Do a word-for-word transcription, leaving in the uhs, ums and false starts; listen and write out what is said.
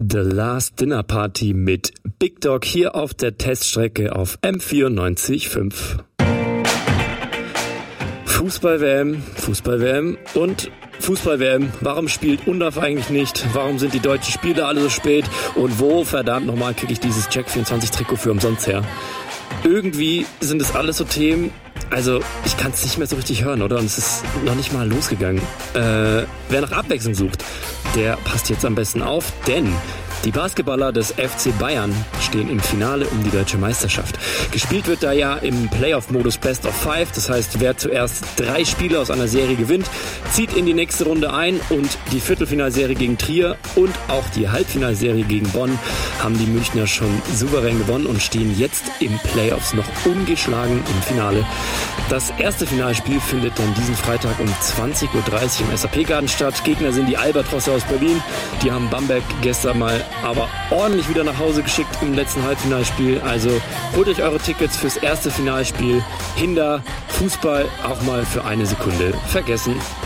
The Last Dinner Party mit Big Dog hier auf der Teststrecke auf M vierundneunzig Komma fünf. Fußball-W M, Fußball-W M und Fußball-W M. Warum spielt Undaf eigentlich nicht? Warum sind die deutschen Spieler alle so spät? Und wo, verdammt nochmal, kriege ich dieses Check vierundzwanzig Trikot für umsonst her? Irgendwie sind es alles so Themen, also ich kann es nicht mehr so richtig hören, oder? Und es ist noch nicht mal losgegangen. Äh, wer nach Abwechslung sucht, der passt jetzt am besten auf, denn die Basketballer des F C Bayern stehen im Finale um die deutsche Meisterschaft. Gespielt wird da ja im Playoff-Modus Best of Five. Das heißt, wer zuerst drei Spiele aus einer Serie gewinnt, zieht in die nächste Runde ein. Und die Viertelfinalserie gegen Trier und auch die Halbfinalserie gegen Bonn haben die Münchner schon souverän gewonnen und stehen jetzt im Playoffs noch ungeschlagen im Finale. Das erste Finalspiel findet dann diesen Freitag um zwanzig Uhr dreißig im S A P-Garten statt. Gegner sind die Albatrosse aus Berlin. Die haben Bamberg gestern mal aber ordentlich wieder nach Hause geschickt im letzten Halbfinalspiel. Also holt euch eure Tickets fürs erste Finalspiel. Hinder, Fußball auch mal für eine Sekunde vergessen.